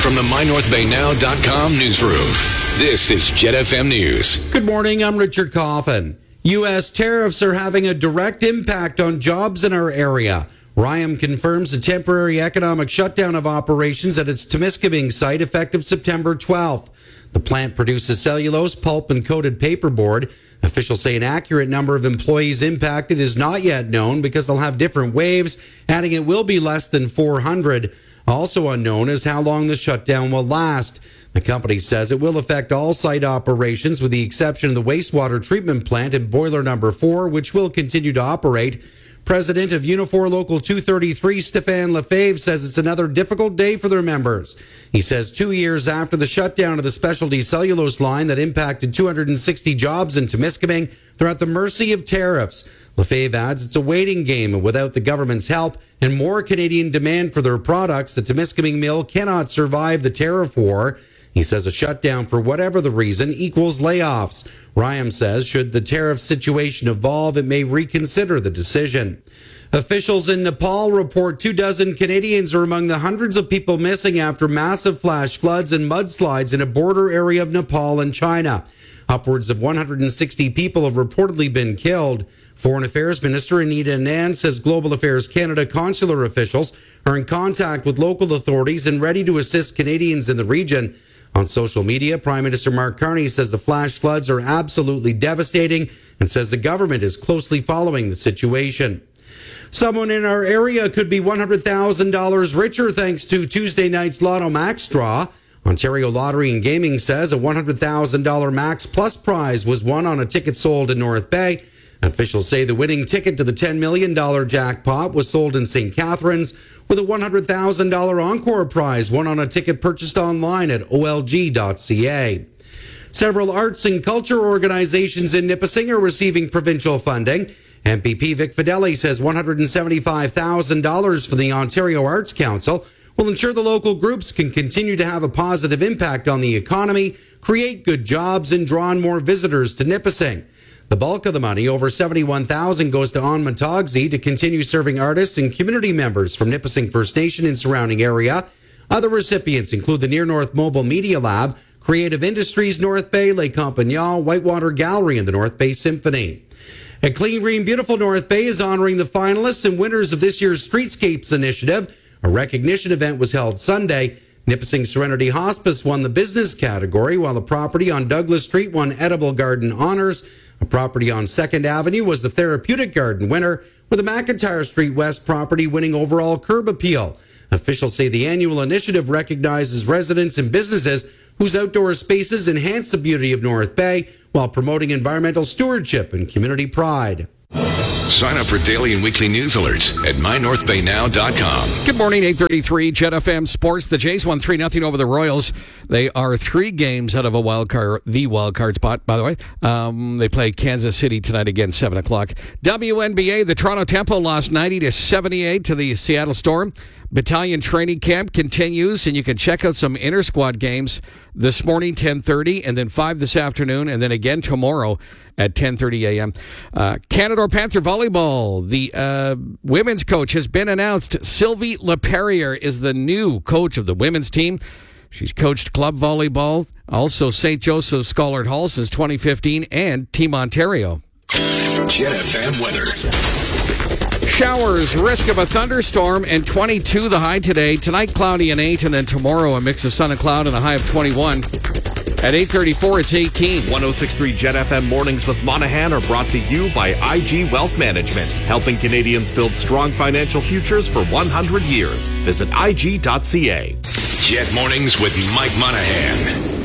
From the MyNorthBayNow.com newsroom, this is Jet FM News. Good morning, I'm Richard Coffin. U.S. tariffs are having a direct impact on jobs in our area. RYAM confirms a temporary economic shutdown of operations at its Temiskaming site effective September 12th. The plant produces cellulose, pulp, and coated paperboard. Officials say an accurate number of employees impacted is not yet known because they'll have different waves, adding it will be less than 400. Also unknown is how long the shutdown will last. The company says it will affect all site operations with the exception of the wastewater treatment plant and boiler number 4, which will continue to operate. President of Unifor Local 233, Stéphane Lefebvre, says it's another difficult day for their members. He says 2 years after the shutdown of the specialty cellulose line that impacted 260 jobs in Temiskaming, they're at the mercy of tariffs. Lefebvre adds it's a waiting game, and without the government's help and more Canadian demand for their products, the Temiskaming mill cannot survive the tariff war. He says a shutdown for whatever the reason equals layoffs. RYAM says should the tariff situation evolve, it may reconsider the decision. Officials in Nepal report 24 Canadians are among the hundreds of people missing after massive flash floods and mudslides in a border area of Nepal and China. Upwards of 160 people have reportedly been killed. Foreign Affairs Minister Anita Anand says Global Affairs Canada consular officials are in contact with local authorities and ready to assist Canadians in the region. On social media, Prime Minister Mark Carney says the flash floods are absolutely devastating and says the government is closely following the situation. Someone in our area could be $100,000 richer thanks to Tuesday night's Lotto Max draw. Ontario Lottery and Gaming says a $100,000 Max Plus prize was won on a ticket sold in North Bay. Officials say the winning ticket to the $10 million jackpot was sold in St. Catharines, with a $100,000 Encore prize won on a ticket purchased online at olg.ca. Several arts and culture organizations in Nipissing are receiving provincial funding. MPP Vic Fideli says $175,000 for the Ontario Arts Council will ensure the local groups can continue to have a positive impact on the economy, create good jobs, and draw on more visitors to Nipissing. The bulk of the money, over $71,000, goes to On Matogzi to continue serving artists and community members from Nipissing First Nation and surrounding area. Other recipients include the Near North Mobile Media Lab, Creative Industries North Bay, Lake Compagnon, Whitewater Gallery, and the North Bay Symphony. At Clean Green Beautiful North Bay is honoring the finalists and winners of this year's Streetscapes Initiative. A recognition event was held Sunday. Nipissing Serenity Hospice won the business category, while the property on Douglas Street won Edible Garden honors. A property on 2nd Avenue was the Therapeutic Garden winner, with the McIntyre Street West property winning overall curb appeal. Officials say the annual initiative recognizes residents and businesses whose outdoor spaces enhance the beauty of North Bay while promoting environmental stewardship and community pride. Sign up for daily and weekly news alerts at MyNorthBayNow.com. Good morning, 8:33, Jet FM Sports. The Jays won 3-0 over the Royals. They are 3 games out of the wild card spot, by the way. They play Kansas City tonight again, 7 o'clock. WNBA, the Toronto Tempo lost 90-78 to the Seattle Storm. Battalion training camp continues, and you can check out some inter-squad games this morning, 10:30, and then 5 this afternoon, and then again tomorrow at 10:30 a.m. Canada Panther Volleyball, the women's coach has been announced. Sylvie Leperrier is the new coach of the women's team. She's coached club volleyball, also St. Joseph's Scholar Hall since 2015, and Team Ontario. Jet FM weather. Showers, risk of a thunderstorm, and 22 the high today. Tonight, cloudy and 8, and then tomorrow, a mix of sun and cloud and a high of 21. At 8:34, it's 18. 106.3 Jet FM Mornings with Monahan are brought to you by IG Wealth Management, helping Canadians build strong financial futures for 100 years. Visit IG.ca. Jet Mornings with Mike Monahan.